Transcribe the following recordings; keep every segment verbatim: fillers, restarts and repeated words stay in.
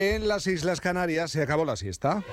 En las Islas Canarias se acabó la siesta.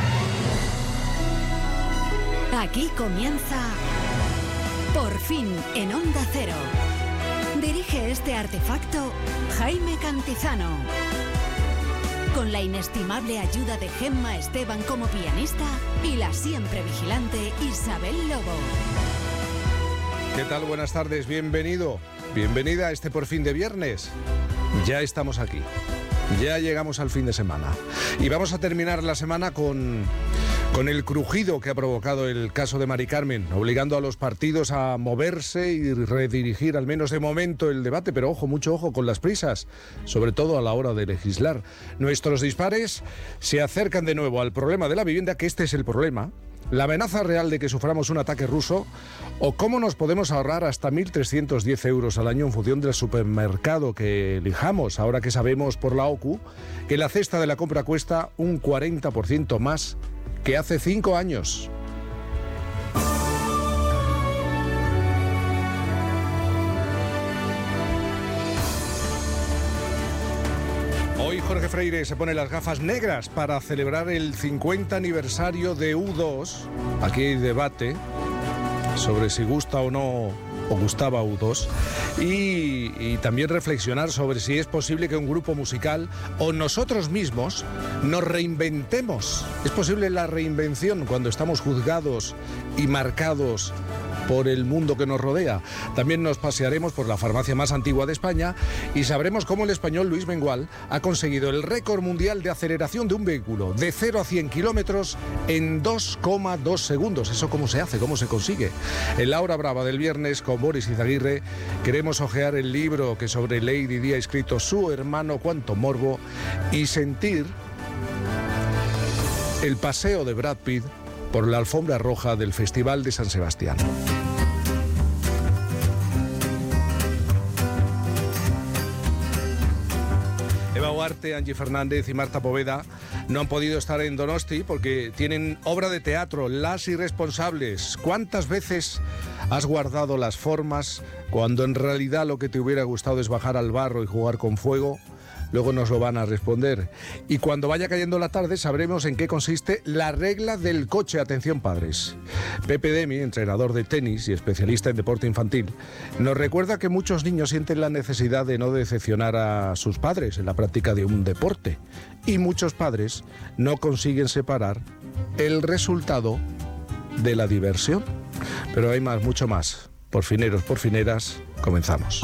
Aquí comienza Por fin en Onda Cero. Dirige este artefacto Jaime Cantizano. Con la inestimable ayuda de Gemma Esteban como pianista y la siempre vigilante Isabel Lobo. ¿Qué tal? Buenas tardes, bienvenido. Bienvenida a este Por fin de viernes. Ya estamos aquí. Ya llegamos al fin de semana. Y vamos a terminar la semana con, con el crujido que ha provocado el caso de Mari Carmen, obligando a los partidos a moverse y redirigir, al menos de momento, el debate. Pero ojo, mucho ojo con las prisas, sobre todo a la hora de legislar. Nuestros dispares se acercan de nuevo al problema de la vivienda, que este es el problema. La amenaza real de que suframos un ataque ruso, o cómo nos podemos ahorrar hasta mil trescientos diez euros al año en función del supermercado que elijamos, ahora que sabemos por la O C U que la cesta de la compra cuesta un cuarenta por ciento más que hace cinco años. Hoy Jorge Freire se pone las gafas negras para celebrar el cincuenta aniversario de U dos. Aquí hay debate sobre si gusta o no, o gustaba U dos. Y, y también reflexionar sobre si es posible que un grupo musical o nosotros mismos nos reinventemos. ¿Es posible la reinvención cuando estamos juzgados y marcados por el mundo que nos rodea? También nos pasearemos por la farmacia más antigua de España y sabremos cómo el español Luis Mengual ha conseguido el récord mundial de aceleración de un vehículo de cero a cien kilómetros en dos coma dos segundos. ¿Eso cómo se hace? ¿Cómo se consigue? En la hora brava del viernes con Boris Izaguirre queremos hojear el libro que sobre Lady Di ha escrito su hermano Cuánto Morbo y sentir el paseo de Brad Pitt por la alfombra roja del Festival de San Sebastián. Eva Huarte, Angie Fernández y Marta Poveda no han podido estar en Donosti porque tienen obra de teatro, Las Irresponsables. ¿Cuántas veces has guardado las formas cuando en realidad lo que te hubiera gustado es bajar al barro y jugar con fuego? Luego nos lo van a responder. Y cuando vaya cayendo la tarde sabremos en qué consiste la regla del coche. Atención, padres. Pepe Demi, entrenador de tenis y especialista en deporte infantil, nos recuerda que muchos niños sienten la necesidad de no decepcionar a sus padres en la práctica de un deporte. Y muchos padres no consiguen separar el resultado de la diversión. Pero hay más, mucho más. Por fineros, por fineras, comenzamos.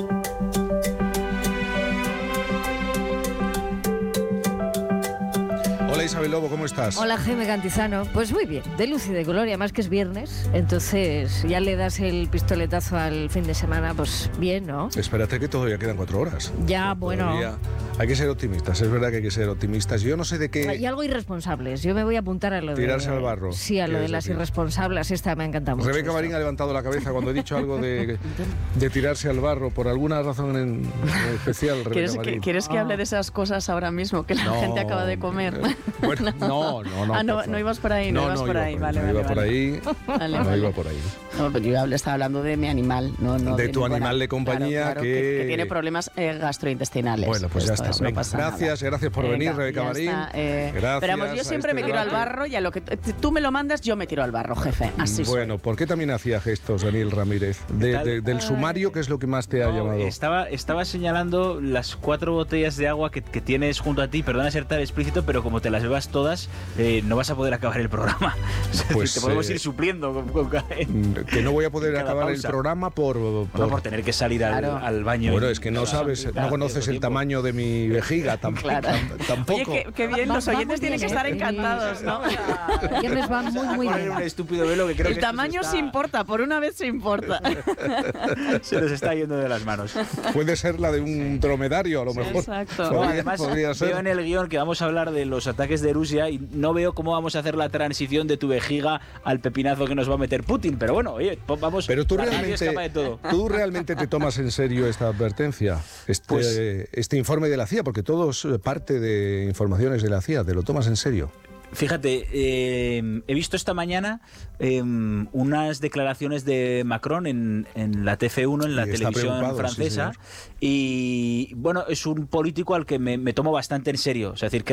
Hola Isabel Lobo, ¿cómo estás? Hola Jaime Cantizano, pues muy bien, de luz y de gloria, más que es viernes, entonces ya le das el pistoletazo al fin de semana, pues bien, ¿no? Espérate que todavía quedan cuatro horas. Ya, bueno. Todavía hay que ser optimistas, es verdad que hay que ser optimistas. Yo no sé de qué... Hay algo irresponsables, yo me voy a apuntar a lo de... Tirarse al barro. Sí, a lo de las decir? irresponsables, esta me encanta mucho. Rebeca Marín ha levantado la cabeza cuando he dicho algo de, de tirarse al barro, por alguna razón en, en especial, Rebeca ¿Quieres Marín. que, ¿Quieres que Ah. hable de esas cosas ahora mismo que la No, gente acaba de comer? eh, Bueno, no, no, no. Ah, no, por no favor. ibas por ahí, no, no ibas no por iba ahí, por vale, no vale, iba por vale. ahí, Vale, no vale. iba por ahí. No, pero yo estaba hablando de mi animal, no, no De tu ninguna- animal de compañía claro, claro, que- que... que tiene problemas eh, gastrointestinales. Bueno, pues ya Esto está. es, no Venga, pasa gracias, nada. gracias por Venga, venir, Rebeca ya Marín. está, eh, Gracias Pero vamos, yo a siempre este me tiro al debate. barro y a lo que t- tú me lo mandas, yo me tiro al barro, jefe. Así soy. Bueno, ¿por qué también hacía gestos Daniel Ramírez? De- ¿Qué tal? de- del sumario, ¿qué es lo que más te ha No, llamado? Estaba, estaba señalando las cuatro botellas de agua que, que tienes junto a ti. Perdona ser tan explícito, pero como te las bebas todas, eh, no vas a poder acabar el programa. Es decir, Pues, te podemos eh, ir supliendo con, con cada- Que no voy a poder cada acabar el pausa. programa por... Bueno, por- por tener que salir al, Claro. al baño. Bueno, y- es que no Claro, sabes, claro, no conoces cierto el tiempo. tamaño de mi vejiga, tampoco. Claro. tampoco. Oye, qué, qué bien, Va- los va oyentes muy tienen que bien, estar ¿eh? encantados, ¿no? El viernes va muy, muy Poner bien. un estúpido velo que creo El que esto tamaño se sí está- importa, por una vez se importa. se nos está yendo de las manos. Puede ser la de un dromedario, a lo mejor. exacto. No, Podría, además, podría ser. veo en el guión que vamos a hablar de los ataques de Rusia y no veo cómo vamos a hacer la transición de tu vejiga al pepinazo que nos va a meter Putin. Pero bueno, oye, po- vamos. Pero tú la radio es realmente, capaz de todo. tú realmente te tomas en serio esta advertencia, este, Pues- este informe de la C I A, porque todo es parte de informaciones de la C I A, ¿te lo tomas en serio? Fíjate, eh, he visto esta mañana eh, unas declaraciones de Macron en, en la T F uno, en la Y está televisión preocupado, francesa, sí, y bueno, es un político al que me, me tomo bastante en serio. O sea, es decir,